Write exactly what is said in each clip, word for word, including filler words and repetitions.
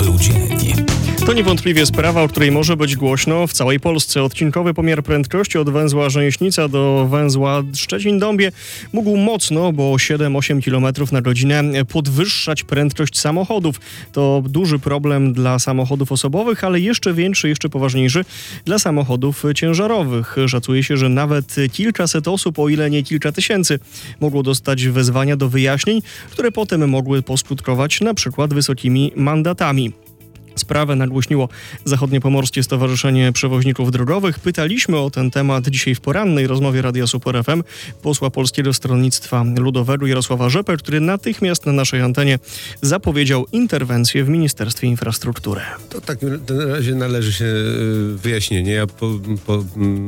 był dzień. To niewątpliwie sprawa, o której może być głośno w całej Polsce. Odcinkowy pomiar prędkości od węzła Rzęśnica do węzła Szczecin-Dąbie mógł mocno, bo siedem do ośmiu kilometrów na godzinę, podwyższać prędkość samochodów. To duży problem dla samochodów osobowych, ale jeszcze większy, jeszcze poważniejszy dla samochodów ciężarowych. Szacuje się, że nawet kilkaset osób, o ile nie kilka tysięcy, mogło dostać wezwania do wyjaśnień, które potem mogły poskutkować na przykład wysokimi mandatami. Sprawę nagłośniło Zachodniopomorskie Stowarzyszenie Przewoźników Drogowych. Pytaliśmy o ten temat dzisiaj w porannej rozmowie Radia Super F M posła Polskiego Stronnictwa Ludowego Jarosława Rzepę, który natychmiast na naszej antenie zapowiedział interwencję w Ministerstwie Infrastruktury. To tak na razie należy się wyjaśnienie. Ja po, po,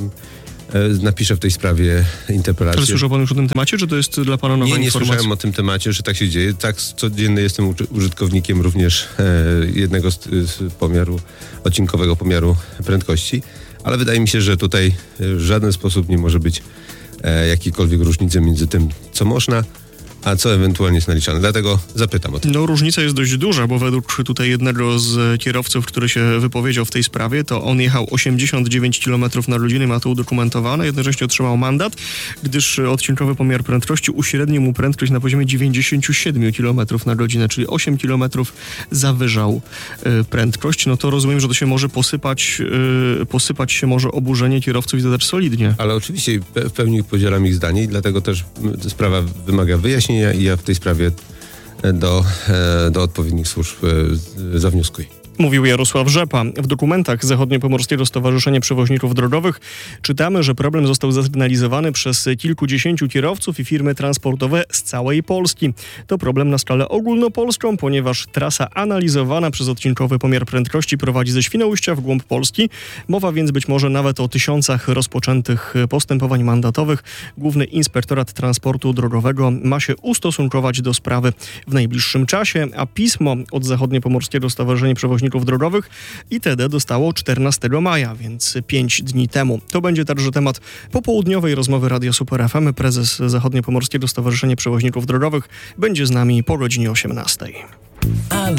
napiszę w tej sprawie interpelację. Ale słyszał pan już o tym temacie, czy to jest dla pana nowa nie, nie informacja? Nie, słyszałem o tym temacie, że tak się dzieje. Tak, codziennie jestem użytkownikiem również e, jednego z, z pomiaru, odcinkowego pomiaru prędkości, ale wydaje mi się, że tutaj w żaden sposób nie może być e, jakiejkolwiek różnicy między tym, co można, a co ewentualnie jest naliczane. Dlatego zapytam o to. No różnica jest dość duża, bo według tutaj jednego z kierowców, który się wypowiedział w tej sprawie, to on jechał osiemdziesiąt dziewięć kilometrów na godzinę, ma to udokumentowane, jednocześnie otrzymał mandat, gdyż odcinkowy pomiar prędkości uśrednił mu prędkość na poziomie dziewięćdziesiąt siedem kilometrów na godzinę, czyli osiem kilometrów zawyżał y, prędkość. No to rozumiem, że to się może posypać, y, posypać się może oburzenie kierowców i to też solidnie. Ale oczywiście w pełni podzielam ich zdanie i dlatego też sprawa wymaga wyjaśnienia i ja w tej sprawie do, do odpowiednich służb zawnioskuję. Mówił Jarosław Rzepa. W dokumentach Zachodniopomorskiego Stowarzyszenia Przewoźników Drogowych czytamy, że problem został zasygnalizowany przez kilkudziesięciu kierowców i firmy transportowe z całej Polski. To problem na skalę ogólnopolską, ponieważ trasa analizowana przez odcinkowy pomiar prędkości prowadzi ze Świnoujścia w głąb Polski. Mowa więc być może nawet o tysiącach rozpoczętych postępowań mandatowych. Główny Inspektorat Transportu Drogowego ma się ustosunkować do sprawy w najbliższym czasie, a pismo od Zachodniopomorskiego Stowarzyszenia Przewoźników Drogowych I T D dostało czternastego maja, więc pięć dni temu. To będzie także temat popołudniowej rozmowy Radia Super F M. Prezes Zachodniopomorskiego Stowarzyszenia Przewoźników Drogowych będzie z nami po godzinie osiemnastej.